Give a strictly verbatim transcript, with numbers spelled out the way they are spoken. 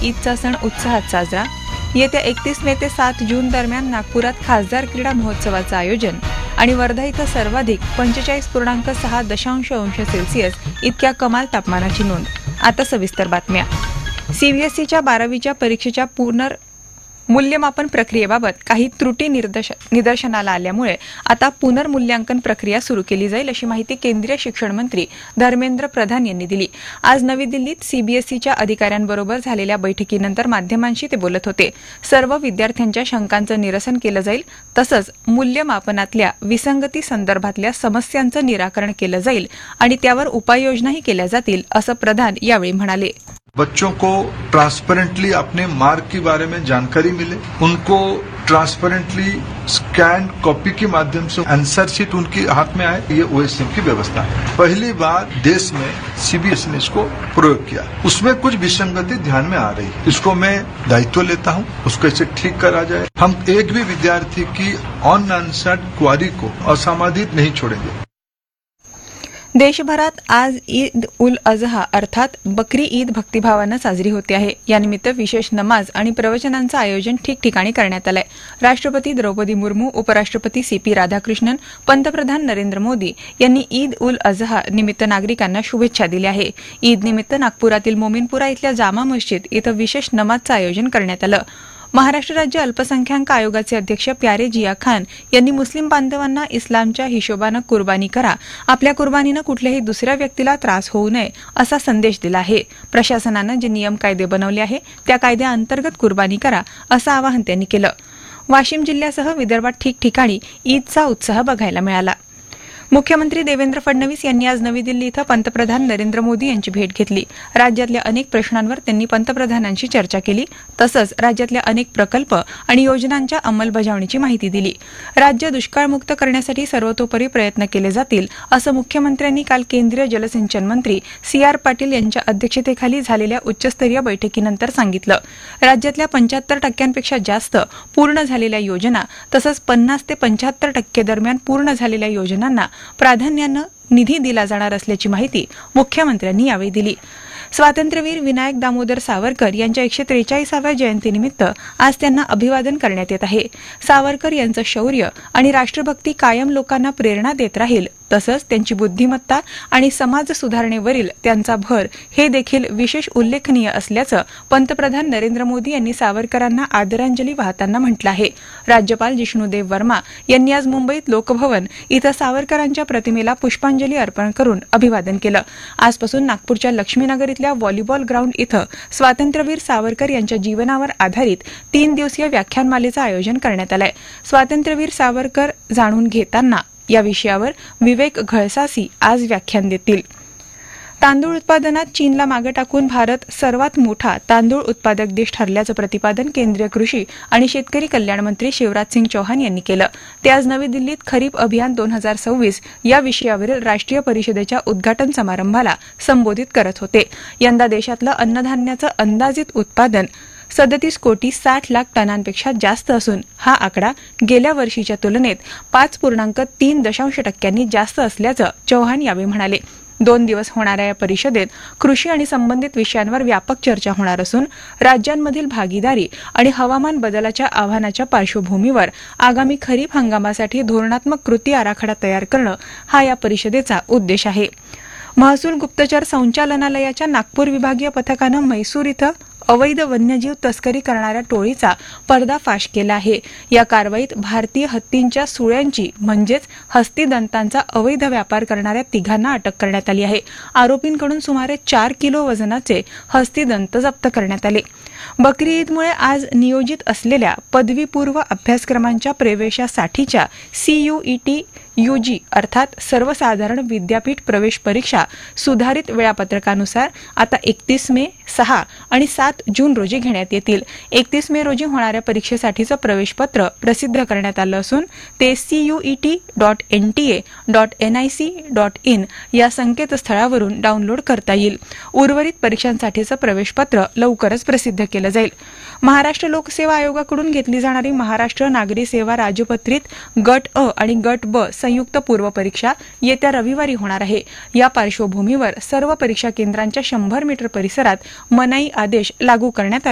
ईदचा सण उत्साहात साजरा. येत्या एकतीस मे ते सात जून दरम्यान नागपुरात खासदार क्रीडा महोत्सवाचं आयोजन आणि वर्धा इथं सर्वाधिक पंचेचाळीस पूर्णांक सहा दशांश अंश सेल्सिअस इतक्या कमाल तापमानाची नोंद. आता सविस्तर बातम्या. सीबीएसईच्या बारावीच्या परीक्षेच्या पुनर् मूल्यमापन प्रक्रियेबाबत काही त्रुटी निदर्शनाला आल्यामुळे आता पुनर्मूल्यांकन प्रक्रिया सुरू केली जाईल अशी माहिती केंद्रीय शिक्षण मंत्री धर्मेंद्र प्रधान यांनी दिली. आज नवी दिल्लीत सीबीएसईच्या अधिकाऱ्यांबरोबर झालेल्या बैठकीनंतर माध्यमांशी ते बोलत होते. सर्व विद्यार्थ्यांच्या शंकांचं निरसन केलं जाईल तसंच मूल्यमापनातल्या विसंगती संदर्भातल्या समस्यांचं निराकरण केलं जाईल आणि त्यावर उपाययोजनाही केल्या जातील असं प्रधान यावेळी म्हणाले. बच्चों को ट्रांसपेरेंटली अपने मार्क के बारे में जानकारी मिले, उनको ट्रांसपेरेंटली स्कैन कॉपी के माध्यम से आंसर शीट उनके हाथ में आए, ये ओएसएम की व्यवस्था है. पहली बार देश में सीबीएसई ने इसको प्रयोग किया. उसमें कुछ विसंगति ध्यान में आ रही है. इसको मैं दायित्व लेता हूं, उसको इसे ठीक करा जाए. हम एक भी विद्यार्थी की अनआंसर्ड क्वारी को असमाधित नहीं छोड़ेंगे. देशभरात आज ईद उल अजहा अर्थात बकरी ईद भक्तिभावानं साजरी होते आहे. यानिमित्त विशेष नमाज आणि प्रवचनांचं आयोजन ठिकठिकाणी करण्यात आलंय. राष्ट्रपती द्रौपदी मुर्मू, उपराष्ट्रपती सी पी राधाकृष्णन, पंतप्रधान नरेंद्र मोदी यांनी ईद उल अजहा निमित्त नागरिकांना शुभेच्छा दिल्या आहे. ईद निमित्त नागपुरातील मोमिनपुरा इथल्या जामा मस्जिद इथं विशेष नमाजचं आयोजन करण्यात आलं. महाराष्ट्र राज्य अल्पसंख्याक आयोगाचे अध्यक्ष प्यारे जिया खान यांनी मुस्लिम बांधवांना इस्लामच्या हिशोबानं कुर्बानी करा, आपल्या कुर्बानीनं कुठल्याही दुसऱ्या व्यक्तीला त्रास होऊ नये असा संदेश दिला आहे. प्रशासनानं जे नियम कायदे बनवले आहे त्या कायद्याअंतर्गत कुर्बानी करा असं आवाहन त्यांनी केलं. वाशिम जिल्ह्यासह विदर्भात ठिकठिकाणी ईदचा उत्साह बघायला मिळाला. मुख्यमंत्री देवेंद्र फडणवीस यांनी आज नवी दिल्ली इथं पंतप्रधान नरेंद्र मोदी यांची भेट घेतली. राज्यातल्या अनेक प्रश्नांवर त्यांनी पंतप्रधानांशी चर्चा केली तसंच राज्यातल्या अनेक प्रकल्प आणि योजनांच्या अंमलबजावणीची माहिती दिली. राज्य दुष्काळमुक्त करण्यासाठी सर्वतोपरी प्रयत्न केले जातील असं मुख्यमंत्र्यांनी काल केंद्रीय जलसिंचन मंत्री सी आर पाटील यांच्या अध्यक्षतेखाली झालेल्या उच्चस्तरीय बैठकीनंतर सांगितलं. राज्यातल्या पंच्याहत्तर टक्क्यांपेक्षा जास्त पूर्ण झालेल्या योजना तसंच पन्नास ते पंच्याहत्तर टक्के दरम्यान पूर्ण झालेल्या योजनांना प्राधान्यानं निधी दिला जाणार असल्याची माहिती मुख्यमंत्र्यांनी यावेळी दिली. स्वातंत्र्यवीर विनायक दामोदर सावरकर यांच्या एकशे त्रेचाळीसाव्या जयंतीनिमित्त आज त्यांना अभिवादन करण्यात येत आहे. सावरकर यांचं शौर्य आणि राष्ट्रभक्ती कायम लोकांना प्रेरणा देत राहील तसंच त्यांची बुद्धिमत्ता आणि समाज सुधारणेवरील त्यांचा भर हे देखील विशेष उल्लेखनीय असल्याचं पंतप्रधान नरेंद्र मोदी यांनी सावरकरांना आदरांजली वाहताना म्हटलं आहे. राज्यपाल जिष्णुदेव वर्मा यांनी आज मुंबईत लोकभवन इथं सावरकरांच्या प्रतिमेला पुष्पांजली अर्पण करून अभिवादन केलं. आजपासून नागपूरच्या लक्ष्मीनगर इथल्या व्हॉलीबॉल ग्राउंड इथं स्वातंत्र्यवीर सावरकर यांच्या जीवनावर आधारित तीन दिवसीय व्याख्यानमालेचं आयोजन करण्यात आलंय. स्वातंत्र्यवीर सावरकर जाणून घेताना या विषयावर विवेक घळसासी आज व्याख्यान देतील. तांदूळ उत्पादनात चीनला मागे टाकून भारत सर्वात मोठा तांदूळ उत्पादक देश ठरल्याचं प्रतिपादन केंद्रीय कृषी आणि शेतकरी कल्याण मंत्री शिवराज सिंग चौहान यांनी केलं. ते आज नवी दिल्लीत खरीप अभियान दोन हजार सव्वीस या विषयावरील राष्ट्रीय परिषदेच्या उद्घाटन समारंभाला संबोधित करत होते. यंदा देशातलं अन्नधान्याचं अंदाजित उत्पादन सदतीस कोटी साठ लाख टनांपेक्षा जास्त असून हा आकडा गेल्या वर्षीच्या तुलनेत पाच पूर्णांक तीन दशांश टक्क्यांनी जास्त असल्याचं चौहान यावेळी म्हणाले. दोन दिवस होणाऱ्या या परिषदेत कृषी आणि संबंधित विषयांवर व्यापक चर्चा होणार असून राज्यांमधील भागीदारी आणि हवामान बदलाच्या आव्हानाच्या पार्श्वभूमीवर आगामी खरीप हंगामासाठी धोरणात्मक कृती आराखडा तयार करणं हा या परिषदेचा उद्देश आहे. महसूल गुप्तचर संचालनालयाच्या नागपूर विभागीय पथकानं म्हैसूर इथं अवैध वन्यजीव तस्करी करणाऱ्या टोळीचा पर्दाफाश केला आहे. या कारवाईत भारतीय हत्तींच्या सुळ्यांची म्हणजेच हस्तिदंतांचा अवैध व्यापार करणाऱ्या तिघांना अटक करण्यात आली आहे. आरोपींकडून सुमारे चार किलो वजनाचे हस्तिदंत जप्त करण्यात आले. बकरी ईदमुळे आज नियोजित असलेल्या पदवीपूर्व अभ्यासक्रमांच्या प्रवेशासाठीच्या सीयूईटी यूजी अर्थात सर्वसाधारण विद्यापीठ प्रवेश परीक्षा सुधारित वेळापत्रकानुसार आता एकतीस मे, सहा आणि सात जून रोजी घेण्यात येतील. एकतीस मे रोजी होणाऱ्या परीक्षेसाठीचं प्रवेशपत्र प्रसिद्ध करण्यात आलं असून ते CUET dot NTA dot NIC dot in या संकेतस्थळावरून डाउनलोड करता येईल. उर्वरित परीक्षांसाठीचं प्रवेशपत्र लवकरच प्रसिद्ध केलं जाईल. महाराष्ट्र लोकसेवा आयोगाकडून घेतली जाणारी महाराष्ट्र नागरी सेवा राजपत्रित गट अ आणि गट ब संयुक्त पूर्व परीक्षा येत्या रविवारी होणार आहे. या पार्श्वभूमीवर सर्व परीक्षा केंद्रांच्या शंभर मीटर परिसरात मनाई आदेश लागू करण्यात